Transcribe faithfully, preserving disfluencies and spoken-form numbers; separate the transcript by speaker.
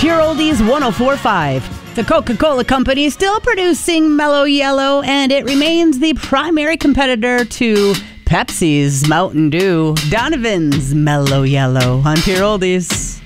Speaker 1: Pure Oldies one oh four point five. The Coca-Cola Company is still producing Mellow Yellow, and it remains the primary competitor to Pepsi's Mountain Dew. Donovan's Mellow Yellow on Pure Oldies.